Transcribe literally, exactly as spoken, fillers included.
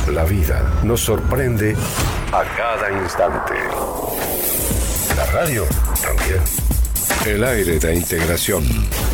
La vida nos sorprende a cada instante. La radio también. El aire de integración.